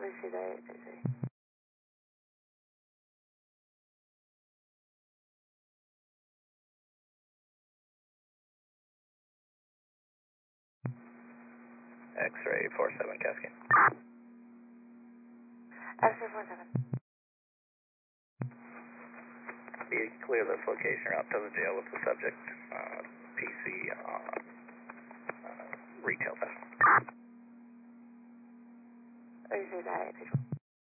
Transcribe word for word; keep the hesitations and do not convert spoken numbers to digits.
Lucy Day, P C. X-ray four seven Cascade. X-ray four seven. You clear this location route to the jail with the subject, uh, P C, uh, uh, retail test. Lucy Day, P C.